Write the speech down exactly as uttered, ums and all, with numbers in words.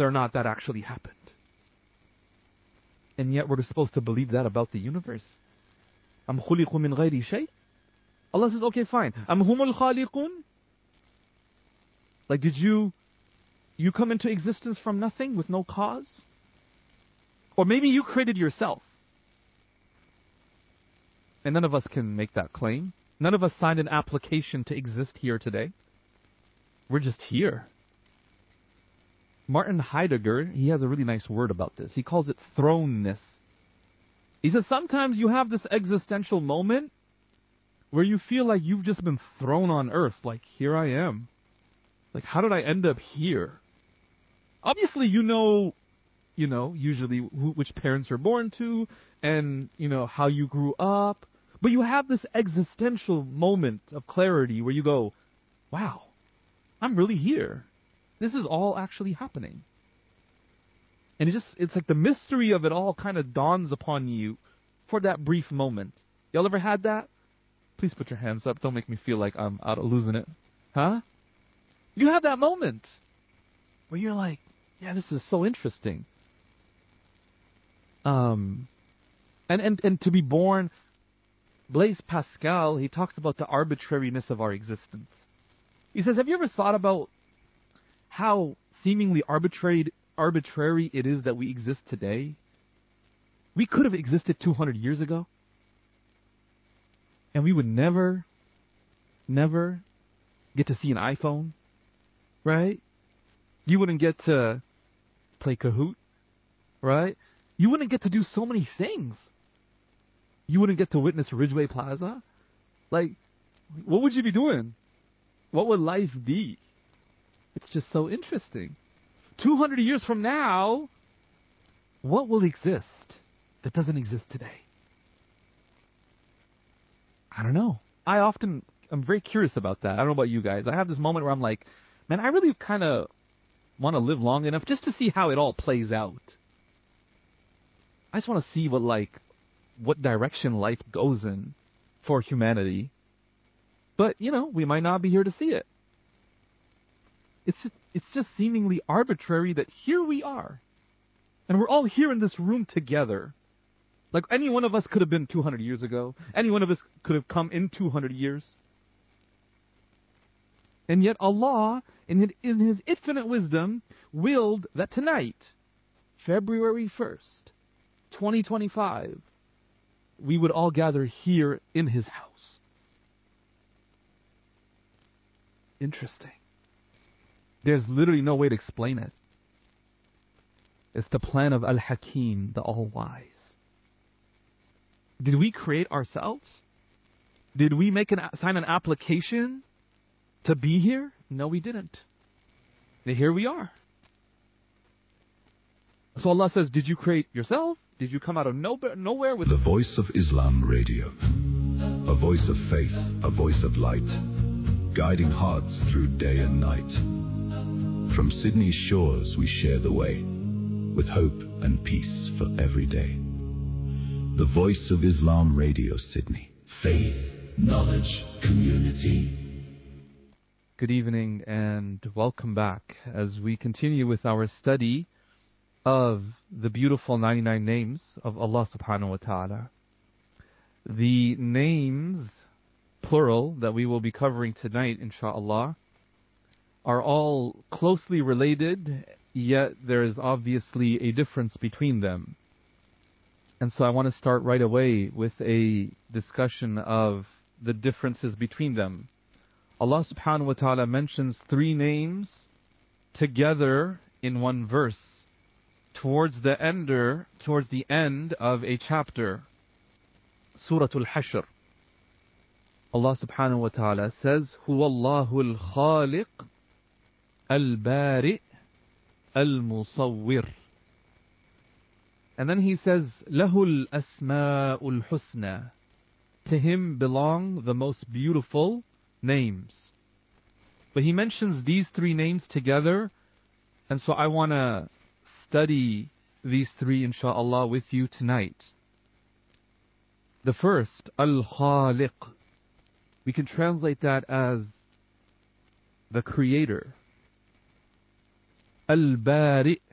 whether or not that actually happened. And yet we're supposed to believe that about the universe. Am khuliqu min ghayri shay? Allah says, okay, fine. Am humul khaliqun? Like, did you you come into existence from nothing with no cause? Or maybe you created yourself. And none of us can make that claim. None of us signed an application to exist here today. We're just here. Martin Heidegger, he has a really nice word about this. He calls it thrownness. He says sometimes you have this existential moment where you feel like you've just been thrown on earth. Like, here I am. Like, how did I end up here? Obviously, you know, you know, usually who, which parents you're born to and, you know, how you grew up. But you have this existential moment of clarity where you go, wow, I'm really here. This is all actually happening. And it just, it's like the mystery of it all kind of dawns upon you for that brief moment. Y'all ever had that? Please put your hands up. Don't make me feel like I'm out of losing it. Huh? You have that moment where you're like, yeah, this is so interesting. Um, and, and, and to be born, Blaise Pascal, he talks about the arbitrariness of our existence. He says, have you ever thought about how seemingly arbitrary arbitrary it is that we exist today? We could have existed two hundred years ago. And we would never, never get to see an iPhone, right? You wouldn't get to play Kahoot, right? You wouldn't get to do so many things. You wouldn't get to witness Ridgeway Plaza. Like, what would you be doing? What would life be? It's just so interesting. two hundred years from now, what will exist that doesn't exist today? I don't know. I often, I'm very curious about that. I don't know about you guys. I have this moment where I'm like, man, I really kind of want to live long enough just to see how it all plays out. I just want to see what, like, what direction life goes in for humanity. But, you know, we might not be here to see it. It's just, it's just seemingly arbitrary that here we are. And we're all here in this room together. Like, any one of us could have been two hundred years ago. Any one of us could have come in two hundred years. And yet Allah, in His infinite wisdom, willed that tonight, February first, twenty twenty-five, we would all gather here in His house. Interesting. There's literally no way to explain it. It's the plan of Al-Hakim, the All-Wise. Did we create ourselves? Did we make an sign an application to be here? No, we didn't. And here we are. So Allah says, did you create yourself? Did you come out of nowhere, nowhere with... The Voice of Islam Radio. A voice of faith, a voice of light. Guiding hearts through day and night. From Sydney's shores we share the way. With hope and peace for every day. The Voice of Islam Radio, Sydney. Faith, knowledge, community. Good evening and welcome back as we continue with our study of the beautiful ninety-nine names of Allah subhanahu wa ta'ala. The names, plural, that we will be covering tonight, inshaAllah, are all closely related, yet there is obviously a difference between them. And so I want to start right away with a discussion of the differences between them. Allah subhanahu wa ta'ala mentions three names together in one verse towards the ender, towards the end of a chapter, Surah Al-Hashr. Allah subhanahu wa ta'ala says, Huwa Allahu al-Khaliq al-Bari al-Musawwir. And then he says, Lahul asma'ul husna. To him belong the most beautiful names. But he mentions these three names together, and so I want to study these three, inshaAllah, with you tonight. The first, Al-Khaliq. We can translate that as the Creator. Al-Bari.